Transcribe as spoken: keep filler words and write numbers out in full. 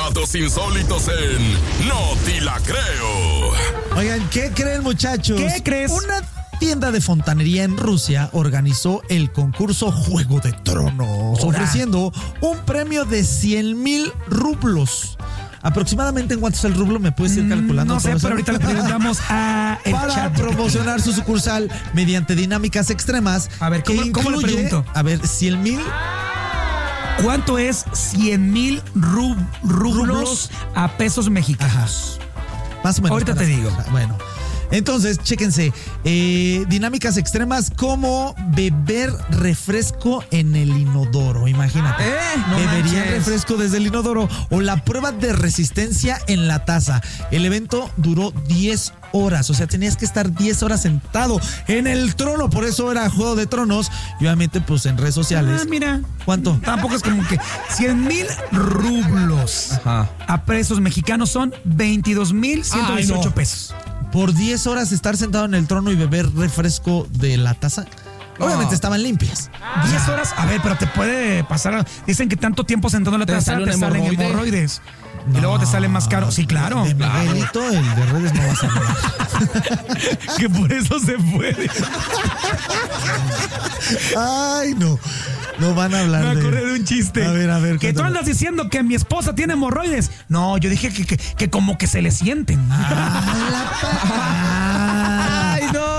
datos insólitos en No Te La Creo. Oigan, ¿qué creen, muchachos? ¿Qué crees? Una tienda de fontanería en Rusia organizó el concurso Juego de Tronos, Ora. ofreciendo un premio de cien mil rublos. ¿Aproximadamente en cuánto es el rublo? ¿Me puedes ir calculando? No sé, profesor? pero ahorita le preguntamos a el Para chat. promocionar su sucursal mediante dinámicas extremas. A ver, ¿cómo- que cómo le incluye, pregunto? A ver, cien mil ¿Cuánto es cien mil rub- rublos Rublos. a pesos mexicanos? más o menos. Ahorita para- te digo. Bueno. Entonces, chéquense, eh, dinámicas extremas como beber refresco en el inodoro, imagínate. Eh, no Beberían manches. refresco desde el inodoro o la prueba de resistencia en la taza. El evento duró diez horas, o sea, tenías que estar diez horas sentado en el trono, por eso era Juego de Tronos y obviamente pues en redes sociales. Ah, mira. ¿Cuánto? Tampoco es como que cien mil rublos Ajá. a pesos mexicanos son veintidós mil ciento dieciocho Ay, no. pesos. Por diez horas estar sentado en el trono y beber refresco de la taza. Obviamente estaban limpias. diez horas, a ver, pero te puede pasar. Dicen que tanto tiempo sentado en la ¿Te taza sale un te salen hemorroide? hemorroides. Y luego te sale más caro. Sí, claro. De Miguelito, el de redes no va a salir. Que por eso se puede. Ay, no. No van a hablar Me de... acordé de un chiste. A ver, a ver. Que tú cuéntame. andas diciendo que mi esposa tiene hemorroides. No, yo dije que, que, que como que se le sienten. Ah, la pa- ¡Ay, no!